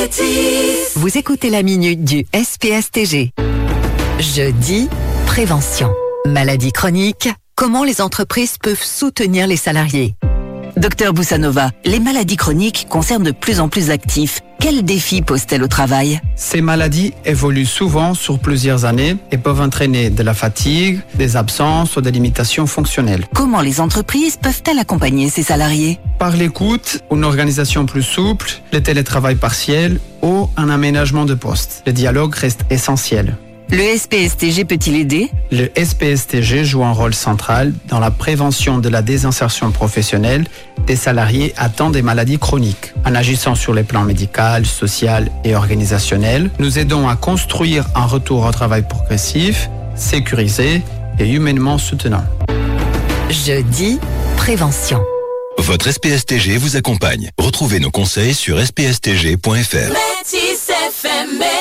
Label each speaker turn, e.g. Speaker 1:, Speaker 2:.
Speaker 1: Métis.
Speaker 2: Vous écoutez la minute du SPSTG. Jeudi, prévention. Maladie chronique, comment les entreprises peuvent soutenir les salariés?
Speaker 3: Docteur Boussanova, les maladies chroniques concernent de plus en plus d'actifs. Quels défis posent-elles au travail?
Speaker 4: Ces maladies évoluent souvent sur plusieurs années et peuvent entraîner de la fatigue, des absences ou des limitations fonctionnelles.
Speaker 3: Comment les entreprises peuvent-elles accompagner ces salariés?
Speaker 4: Par l'écoute, une organisation plus souple, le télétravail partiel ou un aménagement de poste. Le dialogue reste essentiel.
Speaker 3: Le SPSTG peut-il aider?
Speaker 4: Le SPSTG joue un rôle central dans la prévention de la désinsertion professionnelle des salariés atteints des maladies chroniques. En agissant sur les plans médical, social et organisationnel, nous aidons à construire un retour au travail progressif, sécurisé et humainement soutenant.
Speaker 2: Jeudi, prévention.
Speaker 5: Votre SPSTG vous accompagne. Retrouvez nos conseils sur spstg.fr.
Speaker 1: Métis FM.